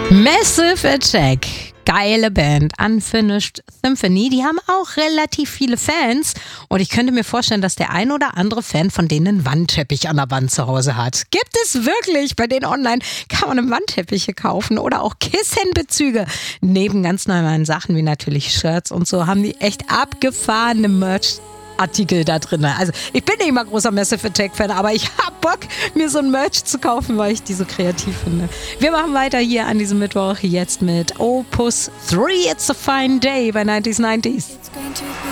Massive Attack. Geile Band, Unfinished Symphony, die haben auch relativ viele Fans und ich könnte mir vorstellen, dass der ein oder andere Fan von denen einen Wandteppich an der Wand zu Hause hat. Gibt es wirklich? Bei denen online kann man Wandteppiche kaufen oder auch Kissenbezüge. Neben ganz normalen Sachen wie natürlich Shirts und so haben die echt abgefahrene Merch-Artikel da drin. Also ich bin nicht mal großer Massive Attack-Fan, aber ich hab Bock, mir so ein Merch zu kaufen, weil ich die so kreativ finde. Wir machen weiter hier an diesem Mittwoch jetzt mit Opus 3, It's a Fine Day bei 90s.